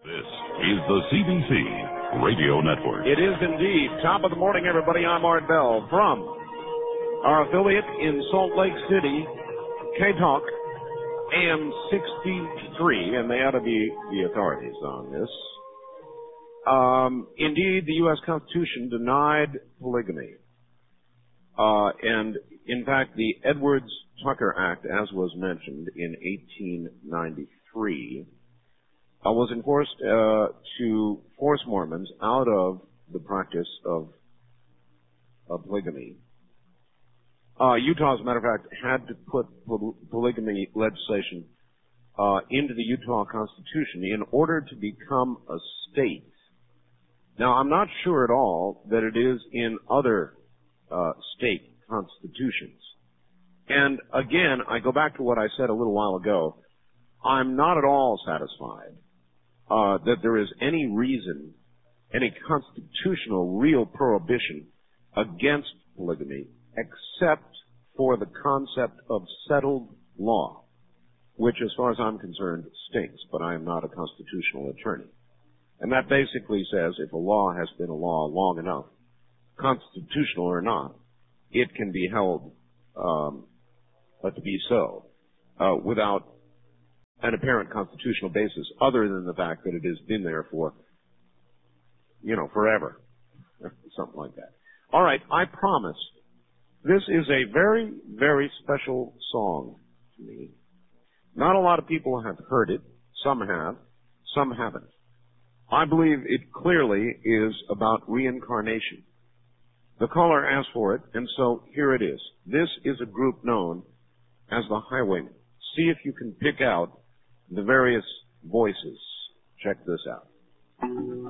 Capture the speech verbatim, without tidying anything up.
This is the C B C Radio Network. It is indeed. Top of the morning, everybody. I'm Art Bell from our affiliate in Salt Lake City, K-Talk, A M sixty-three, and they ought to be the authorities on this. Um, indeed, the U S Constitution denied polygamy. Uh, and, in fact, the Edwards-Tucker Act, as was mentioned in eighteen ninety-three, uh, was enforced uh, to force Mormons out of the practice of, of polygamy. Uh, Utah, as a matter of fact, had to put poly- polygamy legislation uh, into the Utah Constitution in order to become a state. Now, I'm not sure at all that it is in other uh, state constitutions. And again, I go back to what I said a little while ago. I'm not at all satisfied uh, that there is any reason, any constitutional real prohibition against polygamy, except for the concept of settled law, which, as far as I'm concerned, stinks, but I am not a constitutional attorney. And that basically says if a law has been a law long enough, constitutional or not, it can be held um, uh, to be so uh, without an apparent constitutional basis other than the fact that it has been there for, you know, forever. Something like that. All right, I promise. This is a very, very special song to me. Not a lot of people have heard it. Some have. Some haven't. I believe it clearly is about reincarnation. The caller asked for it, and so here it is. This is a group known as the Highwaymen. See if you can pick out the various voices. Check this out.